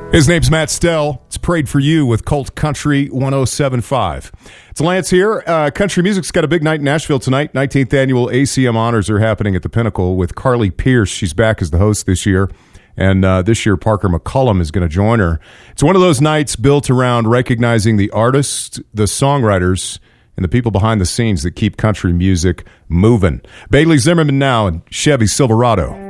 His name's Matt Stell. It's Prayed for You with Colt Country 107.5. It's Lance here. Country music's got a big night in Nashville tonight. 19th annual ACM Honors are happening at the Pinnacle with Carly Pearce. She's back as the host this year. And this year, Parker McCullum is going to join her. It's one of those nights built around recognizing the artists, the songwriters, and the people behind the scenes that keep country music moving. Bailey Zimmerman now and Chevy Silverado.